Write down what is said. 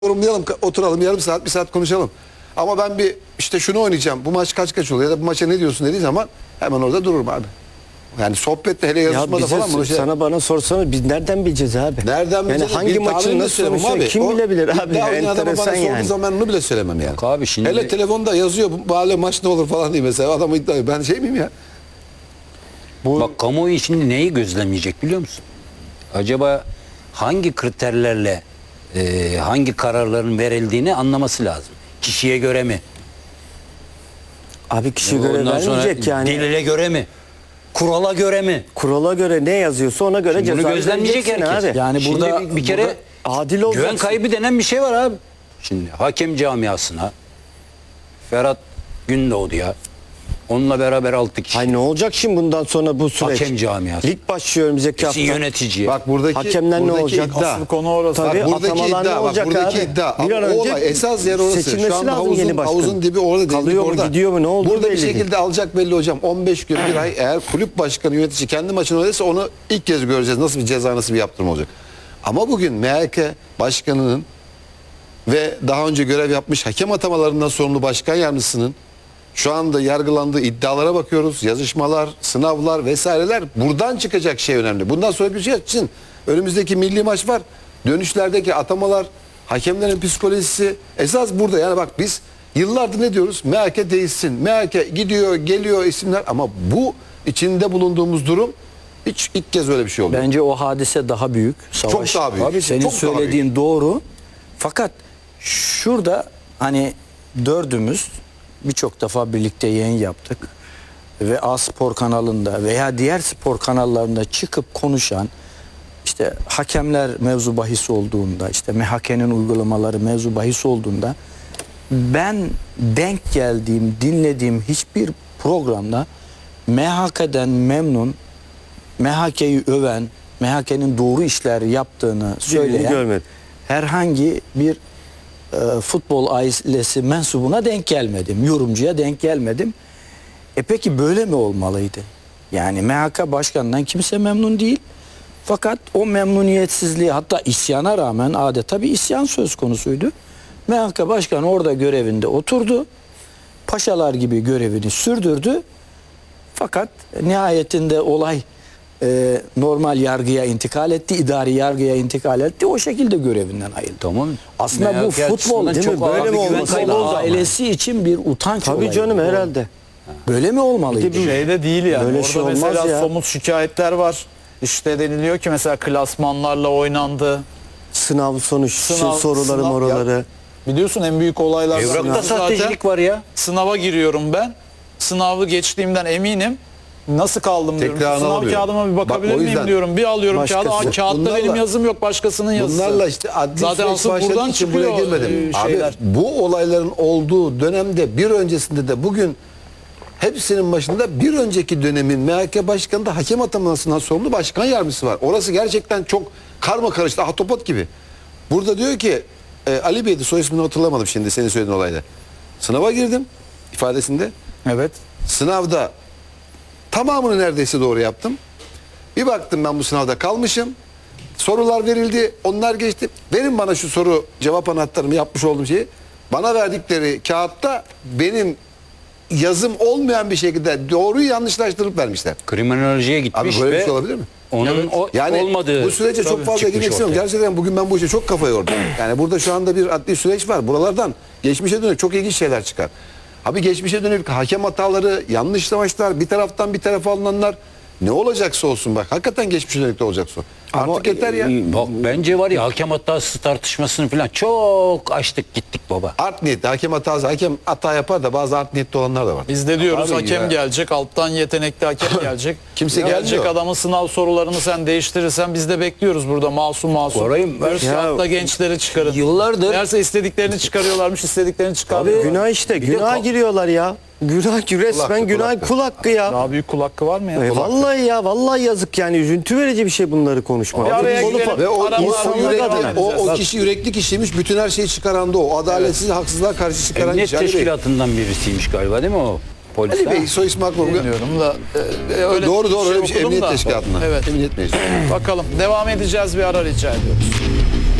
yorumlayalım, oturalım yarım saat, bir saat konuşalım. Ama ben bir işte şunu oynayacağım, bu maç kaç oluyor ya da bu maça ne diyorsun dediği zaman hemen orada dururum abi. Yani sohbette hele yazışmada falan bunu sana bana sorsana biz nereden bileceğiz abi? Nereden bileceğiz? Yani hangi maçın nasıl sonuçta kim bilebilir abi? Ya Enteresan yani. Zaman onu bile söylemem yani. Yok abi şimdi... Hele telefonda yazıyor bu hale maç ne olur falan diye mesela adam iddia. Ben şey miyim ya? Bak kamuoyu şimdi neyi gözlemleyecek biliyor musun? Acaba hangi kriterlerle hangi kararların verildiğini anlaması lazım. Kişiye göre mi? Abi kişiye göre Ondan sonra vermeyecek yani. delile göre mi? Kurala göre mi? Kurala göre ne yazıyorsa ona göre Bunu ceza gözlemleyecek vereceksin herkes. abi. Yani Şimdi burada bir kere adil olacaksın. güven kaybı denen bir şey var abi. Şimdi hakem camiasına Ferhat Gündoğdu ya. Onunla beraber 6 kişi. Hay ne olacak şimdi bundan sonra bu süreç? Hakem camiası. Lig başlıyor önümüzdeki hafta. Yönetici. Bak buradaki Hakemler ne olacak? iddia. Asıl konu orası. Tabii, Bak buradaki atamalar iddia, ne olacak buradaki abi? iddia. Bir an Ama o önce olay, esas yer orası. seçilmesi Şu anda lazım yeni başkan. havuzun dibi orada değil. Kalıyor mu, orada. gidiyor mu, ne olduğu Burada bir belli değil. şekilde alacak belli hocam. 15 gün bir ay eğer kulüp başkanı yönetici kendi maçını oynarsa onu ilk kez göreceğiz. Nasıl bir ceza, nasıl bir yaptırım olacak. Ama bugün MHK başkanının ve daha önce görev yapmış hakem atamalarından sorumlu başkan yardımcısının şu anda yargılandığı iddialara bakıyoruz. Yazışmalar, sınavlar vesaireler, buradan çıkacak şey önemli. Bundan sonra bir şey için önümüzdeki milli maç var. Dönüşlerdeki atamalar, hakemlerin psikolojisi esas burada. Yani bak biz yıllardır ne diyoruz? MHK değişsin. MHK gidiyor, geliyor isimler ama bu içinde bulunduğumuz durum hiç ilk kez öyle bir şey oldu. Bence o hadise daha büyük. Savaş. Çok daha büyük. Abi senin Çok daha söylediğin doğru. Fakat şurada hani dördümüz birçok defa birlikte yayın yaptık. Ve A Spor kanalında veya diğer spor kanallarında çıkıp konuşan işte hakemler mevzu bahis olduğunda işte MHK'nin uygulamaları mevzu bahis olduğunda ben denk geldiğim, dinlediğim hiçbir programda MHK'den memnun, MHK'yi öven, MHK'nin doğru işler yaptığını söyleyen görmedim. herhangi bir futbol ailesi mensubuna denk gelmedim. Yorumcuya denk gelmedim. Peki böyle mi olmalıydı? Yani MHK başkanından kimse memnun değil. Fakat o memnuniyetsizliği hatta isyana rağmen adeta bir isyan söz konusuydu. MHK başkanı orada görevinde oturdu. Paşalar gibi görevini sürdürdü. Fakat nihayetinde olay normal yargıya intikal etti, idari yargıya intikal etti. O şekilde görevinden ayrıldı. Tamam. Aslında bu MHK futbol açısından değil mi? çok ağır Böyle bir mi güven olması kaybı lazım? ama. Ailesi için bir utanç Tabii olayı. canım herhalde. Böyle mi olmalıydı? Şeyde değil yani. Böyle Orada şey olmaz mesela ya. somut şikayetler var. İşte deniliyor ki mesela klasmanlarla oynandı. Sınav soruları moraları. Biliyorsun en büyük olaylar Evrakta sahtecilik var ya. Sınava giriyorum ben. Sınavı geçtiğimden eminim. Nasıl kaldım diyorum. Tekrarını Sınav alamıyor. kağıdıma bir Bak, bakabilir o miyim yüzden diyorum. Bir alıyorum kağıdı. başkası. Kağıtta Bunlarla- benim yazım yok, başkasının yazısı. Bunlarla işte adli Zaten süreç asıl başladığı buradan için buraya çıkıyor girmedim. Abi şeyler. bu olayların olduğu dönemde bir öncesinde de bugün hepsinin başında bir önceki dönemin MHK başkanı da hakem atamasından sorumlu başkan yardımcısı var. Orası gerçekten çok karma karıştı, ahtapot gibi. Burada diyor ki Ali Bey'di, soy ismini hatırlamadım şimdi senin söylediğin olayda. Sınava girdim ifadesinde. Evet. Sınavda tamamını neredeyse doğru yaptım. Bir baktım ben bu sınavda kalmışım. Sorular verildi, onlar geçti. Verin bana şu soru cevap anahtarımı, yapmış olduğum şeyi. Bana verdikleri kağıtta benim yazım olmayan bir şekilde doğruyu yanlışlaştırıp vermişler. Kriminolojiye Abi gitmiş böyle bir ve şey olabilir mi? onun Yani olmadığı bu sürece çok fazla çıkmış girmek istemiyorum. ortaya. Gerçekten bugün ben bu işe çok kafa yordum. Yani burada şu anda bir adli süreç var. Buralardan geçmişe dönük çok ilginç şeyler çıkar. Abi geçmişe dönük hakem hataları, yanlış savaşlar, bir taraftan bir tarafa alınanlar ne olacaksa olsun bak. Hakikaten geçmişe dönük de olacaksa. Artık yeter ya. Bak bence var ya hakem hatası tartışmasını falan çok açtık gittik baba. Art niyetli hakem hatası, hakem hata yapar da bazı art niyetli olanlar da var. Biz de diyoruz Abi hakem ya. gelecek, alttan yetenekli hakem gelecek. Kimse gelecek gelmiyor. adamın sınav sorularını sen değiştirirsen biz de bekliyoruz burada masum. Orayı- Diyoruz ki Ya, hatta gençleri çıkarın. yıllardır- Meğerse istediklerini çıkarıyorlarmış, istediklerini çıkarıyorlar. Günah işte. Bir de Günah giriyorlar ya. Günah resmen hakkı, günah kul hakkı. kul hakkı ya. Daha büyük kul hakkı var mı ya? Vallahi ya vallahi yazık yani üzüntü verici bir şey bunları konuşmak. Bir araya Futbolu gidelim. fa- Ve o, Arama- o, Arama- yürekli, devam o edeceğiz. kişi yürekli kişiymiş. Bütün her şeyi çıkaran da o. Adaletsiz, haksızlığa karşı çıkaran Emniyet kişi. Ali Bey. teşkilatından birisiymiş galiba değil mi o polis? Ali Bey soy ismi aklıma. Bilmiyorum da öyle Doğru öyle bir şey. okudum Emniyet da. teşkilatından. Evet. Emniyet meclisi. Bakalım devam edeceğiz, bir ara rica ediyoruz.